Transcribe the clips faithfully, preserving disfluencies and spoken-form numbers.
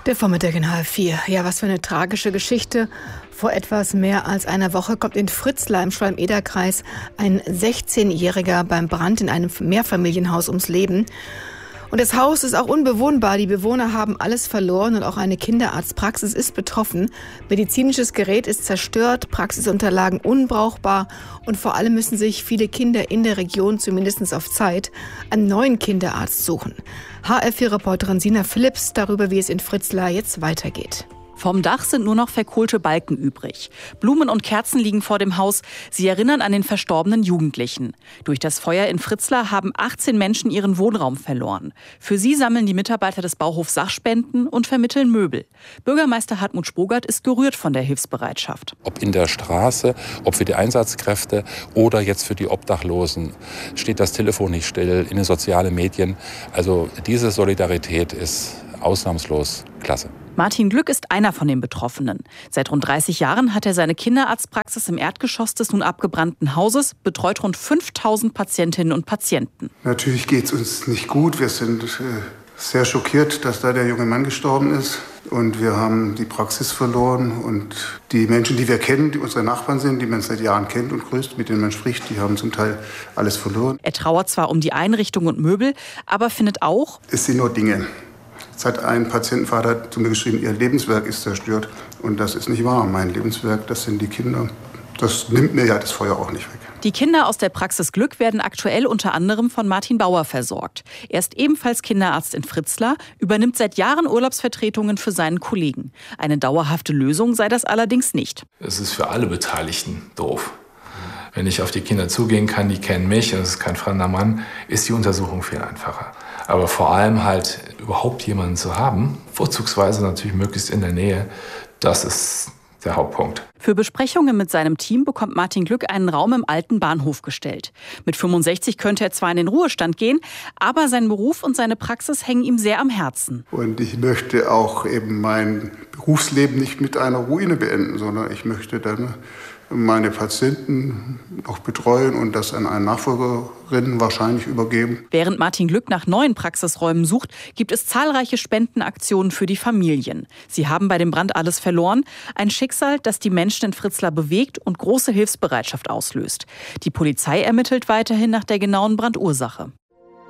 Der Vormittag in H R vier. Ja, was für eine tragische Geschichte. Vor etwas mehr als einer Woche kommt in Fritzlar im Schwalm-Eder-Kreis ein sechzehnjähriger beim Brand in einem Mehrfamilienhaus ums Leben. Und das Haus ist auch unbewohnbar. Die Bewohner haben alles verloren und auch eine Kinderarztpraxis ist betroffen. Medizinisches Gerät ist zerstört, Praxisunterlagen unbrauchbar und vor allem müssen sich viele Kinder in der Region zumindest auf Zeit einen neuen Kinderarzt suchen. H R vier-Reporterin Sina Philipps darüber, wie es in Fritzlar jetzt weitergeht. Vom Dach sind nur noch verkohlte Balken übrig. Blumen und Kerzen liegen vor dem Haus. Sie erinnern an den verstorbenen Jugendlichen. Durch das Feuer in Fritzlar haben achtzehn Menschen ihren Wohnraum verloren. Für sie sammeln die Mitarbeiter des Bauhofs Sachspenden und vermitteln Möbel. Bürgermeister Hartmut Sprogert ist gerührt von der Hilfsbereitschaft. Ob in der Straße, ob für die Einsatzkräfte oder jetzt für die Obdachlosen, steht das Telefon nicht still, in den sozialen Medien. Also diese Solidarität ist ausnahmslos klasse. Martin Glück ist einer von den Betroffenen. Seit rund dreißig Jahren hat er seine Kinderarztpraxis im Erdgeschoss des nun abgebrannten Hauses, betreut rund fünftausend Patientinnen und Patienten. Natürlich geht es uns nicht gut. Wir sind äh, sehr schockiert, dass da der junge Mann gestorben ist. Und wir haben die Praxis verloren. Und die Menschen, die wir kennen, die unsere Nachbarn sind, die man seit Jahren kennt und grüßt, mit denen man spricht, die haben zum Teil alles verloren. Er trauert zwar um die Einrichtung und Möbel, aber findet auch, es sind nur Dinge. Jetzt hat ein Patientenvater zu mir geschrieben, ihr Lebenswerk ist zerstört. Und das ist nicht wahr. Mein Lebenswerk, das sind die Kinder. Das nimmt mir ja das Feuer auch nicht weg. Die Kinder aus der Praxis Glück werden aktuell unter anderem von Martin Bauer versorgt. Er ist ebenfalls Kinderarzt in Fritzlar, übernimmt seit Jahren Urlaubsvertretungen für seinen Kollegen. Eine dauerhafte Lösung sei das allerdings nicht. Es ist für alle Beteiligten doof. Wenn ich auf die Kinder zugehen kann, die kennen mich und es ist kein fremder Mann, ist die Untersuchung viel einfacher. Aber vor allem halt überhaupt jemanden zu haben, vorzugsweise natürlich möglichst in der Nähe, das ist der Hauptpunkt. Für Besprechungen mit seinem Team bekommt Martin Glück einen Raum im alten Bahnhof gestellt. Mit fünfundsechzig könnte er zwar in den Ruhestand gehen, aber sein Beruf und seine Praxis hängen ihm sehr am Herzen. Und ich möchte auch eben mein Berufsleben nicht mit einer Ruine beenden, sondern ich möchte dann meine Patienten noch betreuen und das an eine Nachfolgerin wahrscheinlich übergeben. Während Martin Glück nach neuen Praxisräumen sucht, gibt es zahlreiche Spendenaktionen für die Familien. Sie haben bei dem Brand alles verloren. Ein Schicksal, das die Menschen in Fritzlar bewegt und große Hilfsbereitschaft auslöst. Die Polizei ermittelt weiterhin nach der genauen Brandursache.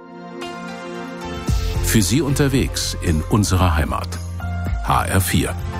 Für Sie unterwegs in unserer Heimat. H R vier.